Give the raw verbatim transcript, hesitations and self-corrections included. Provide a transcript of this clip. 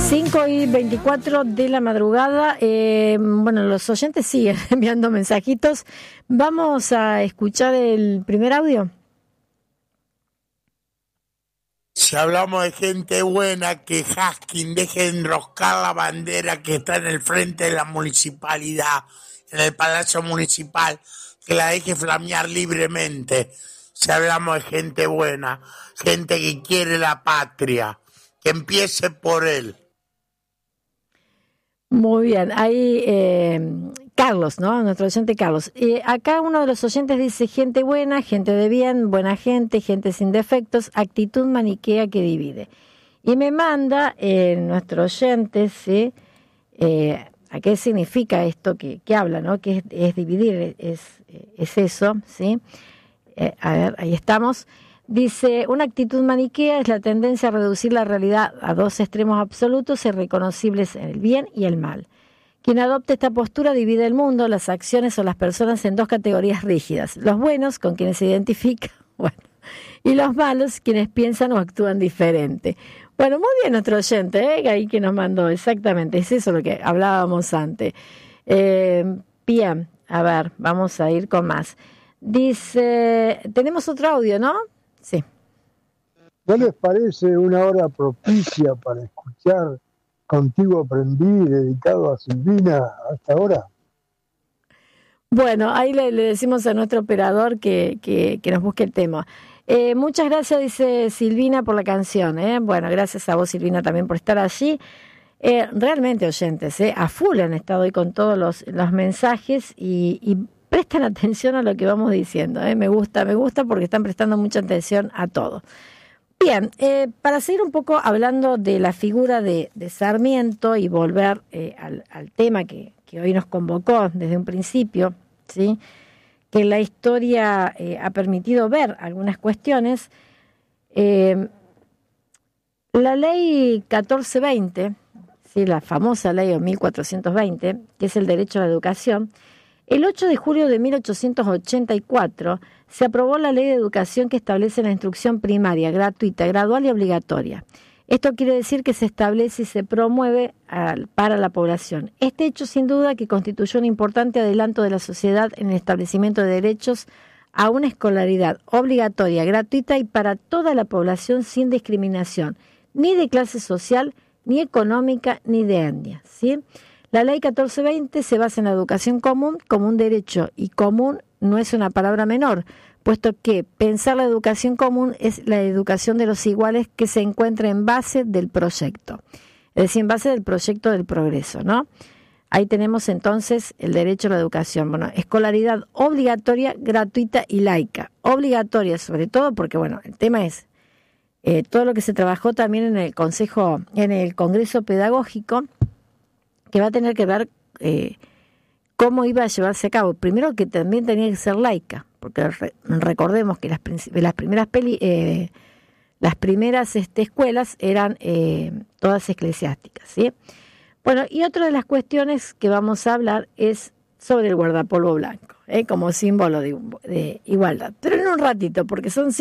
cinco y veinticuatro de la madrugada. Eh, bueno, los oyentes siguen enviando mensajitos. Vamos a escuchar el primer audio. Si hablamos de gente buena, que Haskin deje de enroscar la bandera que está en el frente de la municipalidad, en el Palacio Municipal, que la deje flamear libremente. Si hablamos de gente buena, gente que quiere la patria, que empiece por él. Muy bien, ahí eh, Carlos, ¿no? Nuestro oyente Carlos. Eh, acá uno de los oyentes dice gente buena, gente de bien, buena gente, gente sin defectos, actitud maniquea que divide. Y me manda eh, nuestro oyente, ¿sí? Eh, ¿A qué significa esto que, que habla, ¿no? Que es, es dividir, es, es eso, ¿sí? Eh, a ver, ahí estamos. Dice, una actitud maniquea es la tendencia a reducir la realidad a dos extremos absolutos irreconocibles en el bien y el mal. Quien adopta esta postura divide el mundo, las acciones o las personas en dos categorías rígidas. Los buenos, con quienes se identifica, bueno, y los malos, quienes piensan o actúan diferente. Bueno, muy bien nuestro oyente, ¿eh? Ahí que nos mandó, exactamente, es eso lo que hablábamos antes. Eh, bien, a ver, vamos a ir con más. Dice, tenemos otro audio, ¿no? Sí. ¿No les parece una hora propicia para escuchar Contigo Aprendí, dedicado a Silvina hasta ahora? Bueno, ahí le, le decimos a nuestro operador que, que, que nos busque el tema. Eh, muchas gracias, dice Silvina, por la canción. ¿eh? Bueno, gracias a vos, Silvina, también por estar allí. Eh, realmente, oyentes, ¿eh? a full han estado hoy con todos los, los mensajes y, y prestan atención a lo que vamos diciendo. ¿eh? Me gusta, me gusta porque están prestando mucha atención a todo. Bien, eh, para seguir un poco hablando de la figura de, de Sarmiento y volver eh, al, al tema que, que hoy nos convocó desde un principio, ¿sí? que la historia eh, ha permitido ver algunas cuestiones. Eh, la ley catorce veinte, ¿sí? la famosa ley de mil cuatrocientos veinte, que es el derecho a la educación, el ocho de julio de mil ochocientos ochenta y cuatro se aprobó la Ley de Educación que establece la instrucción primaria, gratuita, gradual y obligatoria. Esto quiere decir que se establece y se promueve al, para la población. Este hecho, sin duda, que constituyó un importante adelanto de la sociedad en el establecimiento de derechos a una escolaridad obligatoria, gratuita y para toda la población sin discriminación, ni de clase social, ni económica, ni de etnia, ¿sí? La ley catorce veinte se basa en la educación común como un derecho, y común no es una palabra menor, puesto que pensar la educación común es la educación de los iguales que se encuentra en base del proyecto, es decir, en base del proyecto del progreso, ¿no? Ahí tenemos entonces el derecho a la educación, bueno, escolaridad obligatoria, gratuita y laica. Obligatoria sobre todo porque, bueno, el tema es eh, todo lo que se trabajó también en el Consejo, en el Congreso Pedagógico, que va a tener que ver eh, cómo iba a llevarse a cabo. Primero que también tenía que ser laica, porque re, recordemos que las, las primeras peli, eh, las primeras este, escuelas eran eh, todas eclesiásticas, ¿sí? Bueno, y otra de las cuestiones que vamos a hablar es sobre el guardapolvo blanco, ¿eh? como símbolo de, de igualdad. Pero en un ratito, porque son